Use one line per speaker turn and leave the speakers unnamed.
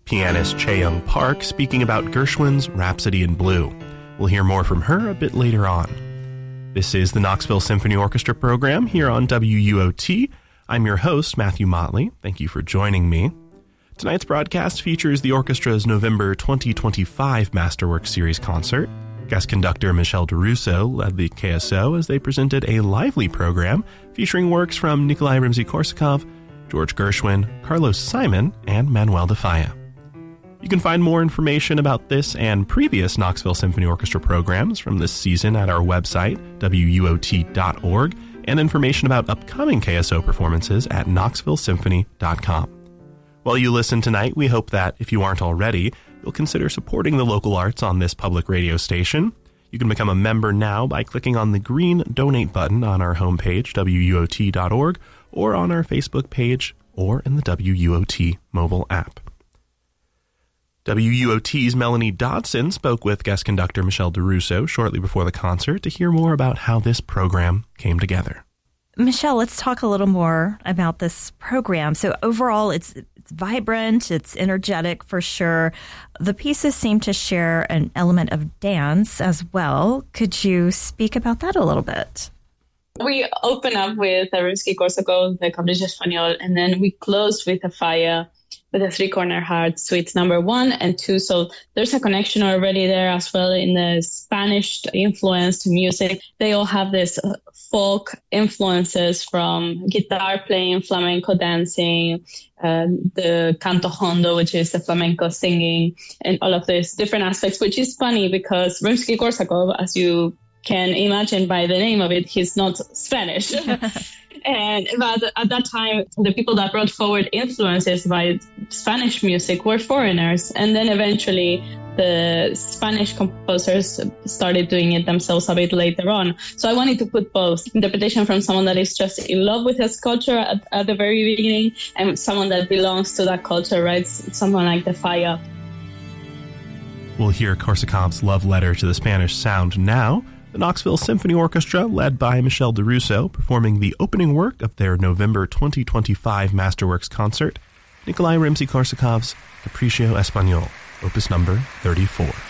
pianist Chae-Young Park speaking about Gershwin's Rhapsody in Blue. We'll hear more from her a bit later on. This is the Knoxville Symphony Orchestra program here on WUOT. I'm your host, Matthew Motley. Thank you for joining me. Tonight's broadcast features the orchestra's November 2025 Masterworks Series concert. Guest conductor Michel DeRusso led the KSO as they presented a lively program featuring works from Nikolai Rimsky-Korsakov, George Gershwin, Carlos Simon, and Manuel de Falla. You can find more information about this and previous Knoxville Symphony Orchestra programs from this season at our website, wuot.org, and information about upcoming KSO performances at knoxvillesymphony.com. While you listen tonight, we hope that, if you aren't already, you'll consider supporting the local arts on this public radio station. You can become a member now by clicking on the green donate button on our homepage, wuot.org, or on our Facebook page, or in the WUOT mobile app. WUOT's Melanie Dodson spoke with guest conductor Michel DeRusso shortly before the concert to hear more about how this program came together.
Michel, let's talk a little more about this program. So overall, it's vibrant, it's energetic for sure. The pieces seem to share an element of dance as well. Could you speak about that a little bit?
We open up with Rimsky-Korsakov, the Capricho Español, and then we close with a Falla, with the Three-Corner Heart Suites number 1 and 2. So there's a connection already there as well in the Spanish influenced music. They all have this folk influences from guitar playing, flamenco dancing, the canto hondo, which is the flamenco singing, and all of these different aspects, which is funny because Rimsky-Korsakov, as you can imagine by the name of it, he's not Spanish. But at that time, the people that brought forward influences by Spanish music were foreigners. And then eventually the Spanish composers started doing it themselves a bit later on. So I wanted to put both interpretation from someone that is just in love with his culture at the very beginning and someone that belongs to that culture, right? Someone like the Falla.
We'll hear Korsakov's love letter to the Spanish sound now. The Knoxville Symphony Orchestra, led by Michel DeRusso, performing the opening work of their November 2025 Masterworks concert, Nikolai Rimsky-Korsakov's Capricho Español, opus number 34.